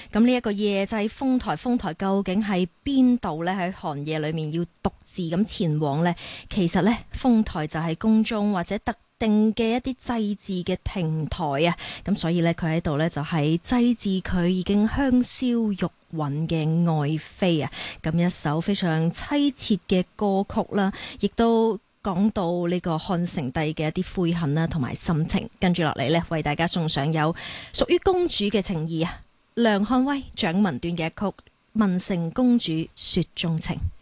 咁呢一個夜祭豐台究竟喺邊度呢？喺寒夜裏面要獨自咁前往呢？其實呢，豐台就係宮中或者特定嘅一啲祭祀嘅亭台啊，咁所以呢，佢喺度呢就係祭祀佢已經香消玉殞嘅愛妃啊，咁一首非常淒切嘅歌曲啦，亦都講到呢個漢成帝嘅一啲悔恨啦，同埋心情。跟住落嚟呢，為大家送上有屬於公主嘅情意啊，梁漢威、蔣文端嘅一曲《文成公主雪中情》。